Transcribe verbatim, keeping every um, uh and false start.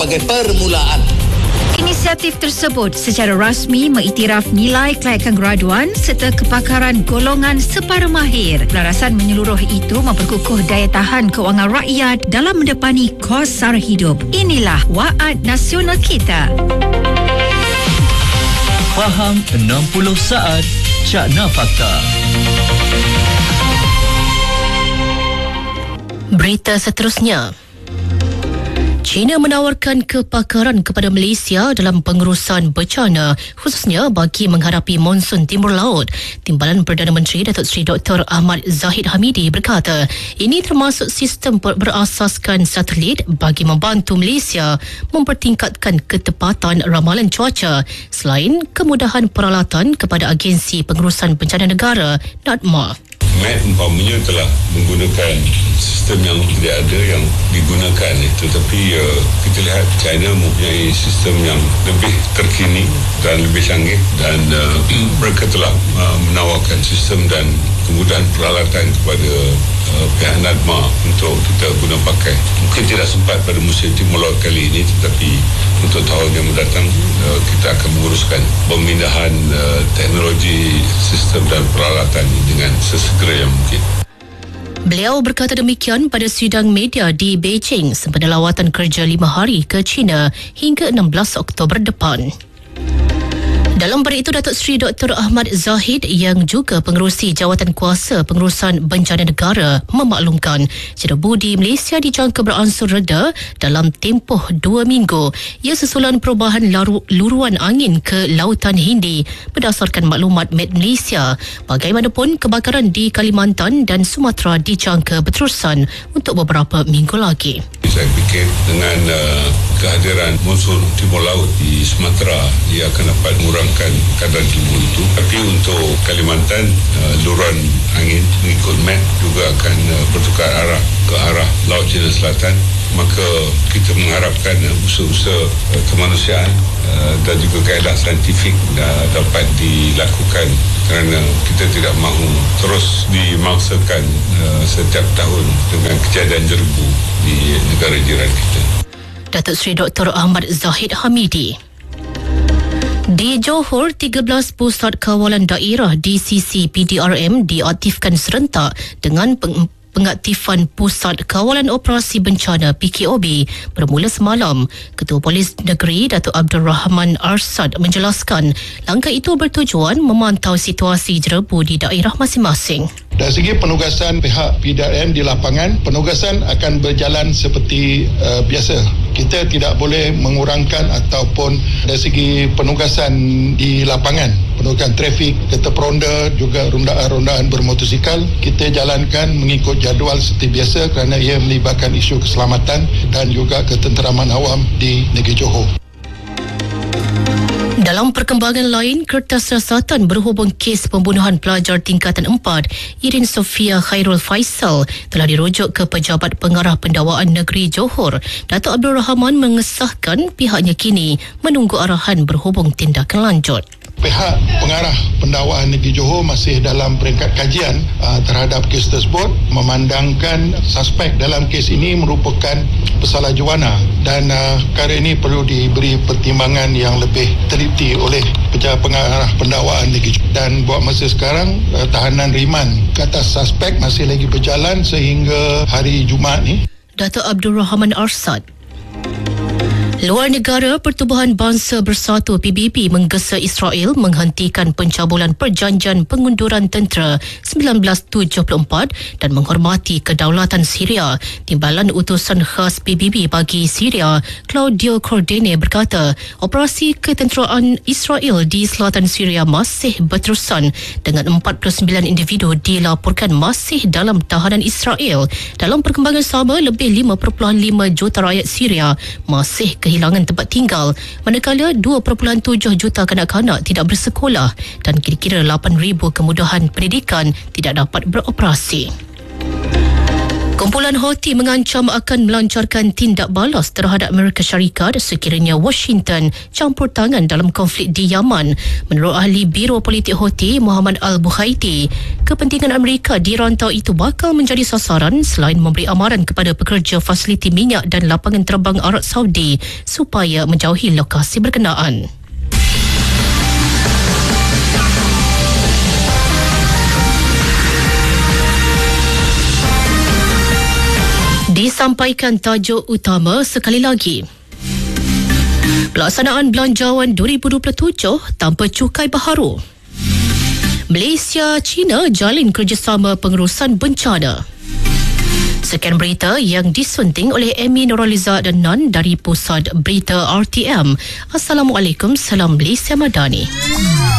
sebagai permulaan. Inisiatif tersebut secara rasmi mengiktiraf nilai kelayakan graduan serta kepakaran golongan separa mahir. Pelarasan menyeluruh itu memperkukuh daya tahan kewangan rakyat dalam mendepani kos sara hidup. Inilah Waad Nasional kita. Faham enam puluh saat Cakna Fakta. Berita seterusnya. China menawarkan kepakaran kepada Malaysia dalam pengurusan bencana, khususnya bagi menghadapi monsun timur laut. Timbalan Perdana Menteri Datuk Seri Doktor Ahmad Zahid Hamidi berkata, ini termasuk sistem berasaskan satelit bagi membantu Malaysia mempertingkatkan ketepatan ramalan cuaca, selain kemudahan peralatan kepada Agensi Pengurusan Bencana Negara NADMA. M A D umpamanya telah menggunakan sistem yang tidak ada yang digunakan, tetapi uh, kita lihat China mempunyai sistem yang lebih terkini dan lebih canggih, dan uh, mereka telah uh, menawarkan sistem dan kemudahan peralatan kepada uh, pihak NADMA untuk kita guna pakai. Mungkin tidak sempat pada musim timur laut kali ini, tetapi untuk tahun yang mendatang uh, kita akan menguruskan pemindahan uh, teknologi sistem dan peralatan ini dengan sesegera yang mungkin. Beliau berkata demikian pada sidang media di Beijing sempena lawatan kerja lima hari ke China hingga enam belas Oktober depan. Dalam pada itu, Datuk Seri Doktor Ahmad Zahid yang juga pengerusi Jawatan Kuasa Pengurusan Bencana Negara memaklumkan serbu di Malaysia dijangka beransur reda dalam tempoh dua minggu. Ia susulan perubahan laru, luruan angin ke Lautan Hindi berdasarkan maklumat Met Malaysia. Bagaimanapun, kebakaran di Kalimantan dan Sumatera dijangka berterusan untuk beberapa minggu lagi. Saya fikir dengan uh, kehadiran monsun timur laut di Sumatera, ia akan dapat mengurangkan kadar debu itu. Tapi untuk Kalimantan, uh, luruan angin mengikut M A D juga akan uh, bertukar arah ke arah Laut Cina Selatan. Maka kita mengharapkan uh, usaha-usaha uh, kemanusiaan uh, dan juga kaedah saintifik uh, dapat dilakukan, kerana kita tidak mahu terus dimaksakan uh, setiap tahun dengan kejadian jerbu di negara jiran kita. Datuk Seri Doktor Ahmad Zahid Hamidi. Di Johor, tiga belas pusat kawalan daerah D C C P D R M diaktifkan serentak dengan peng- pengaktifan Pusat Kawalan Operasi Bencana P K O B bermula semalam. Ketua Polis Negeri Datuk Abdul Rahman Arsad menjelaskan langkah itu bertujuan memantau situasi jerbu di daerah masing-masing. Dari segi penugasan pihak P D R M di lapangan, penugasan akan berjalan seperti uh, biasa. Kita tidak boleh mengurangkan ataupun dari segi penugasan di lapangan, penugasan trafik, kereta peronda, juga rondaan-rondaan bermotosikal, kita jalankan mengikut jadual seperti biasa kerana ia melibatkan isu keselamatan dan juga ketenteraman awam di negeri Johor. Dalam perkembangan lain, Kertas Siasatan berhubung kes pembunuhan pelajar tingkatan empat, Irin Sofia Khairul Faisal, telah dirujuk ke Pejabat Pengarah Pendakwaan Negeri Johor. Datuk Abdul Rahman mengesahkan pihaknya kini menunggu arahan berhubung tindakan lanjut. Pihak Pengarah Pendakwaan Negeri Johor masih dalam peringkat kajian uh, terhadap kes tersebut, memandangkan suspek dalam kes ini merupakan pesalah juana, dan uh, perkara ini perlu diberi pertimbangan yang lebih teliti oleh Pejabat Pengarah Pendakwaan Negeri Johor. Dan buat masa sekarang, uh, tahanan riman ke atas suspek masih lagi berjalan sehingga hari Jumaat ni. Datuk Abdul Rahman Arsad. Luar negara, Pertubuhan Bangsa Bersatu P B B menggesa Israel menghentikan pencabulan perjanjian pengunduran tentera sembilan belas tujuh puluh empat dan menghormati kedaulatan Syria. Timbalan Utusan Khas P B B bagi Syria, Claudio Cordene berkata, operasi ketenteraan Israel di selatan Syria masih berterusan dengan empat puluh sembilan individu dilaporkan masih dalam tahanan Israel. Dalam perkembangan sama, lebih lima perpuluhan lima juta rakyat Syria masih kehilangan tempat tinggal, manakala dua perpuluhan tujuh juta kanak-kanak tidak bersekolah dan kira-kira lapan ribu kemudahan pendidikan tidak dapat beroperasi. Kumpulan Houthi mengancam akan melancarkan tindak balas terhadap Amerika Syarikat sekiranya Washington campur tangan dalam konflik di Yaman. Menurut ahli Biro Politik Houthi Muhammad Al-Buhaiti, kepentingan Amerika di rantau itu bakal menjadi sasaran selain memberi amaran kepada pekerja fasiliti minyak dan lapangan terbang Arab Saudi supaya menjauhi lokasi berkenaan. Disampaikan tajuk utama sekali lagi. Pelaksanaan Belanjawan dua ribu dua puluh tujuh tanpa cukai baharu. Malaysia, China jalin kerjasama pengurusan bencana. Sekian berita yang disunting oleh Amy Nuraliza dan Nan dari Pusat Berita R T M. Assalamualaikum, salam Malaysia Madani.